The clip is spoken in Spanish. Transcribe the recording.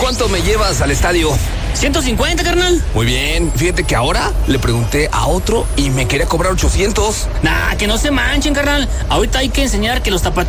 cuánto me llevas al estadio? 150, carnal. Muy bien, fíjate que ahora le pregunté a otro y me quería cobrar 800. Nah, que no se manchen, carnal. Ahorita hay que enseñar que los tapatíos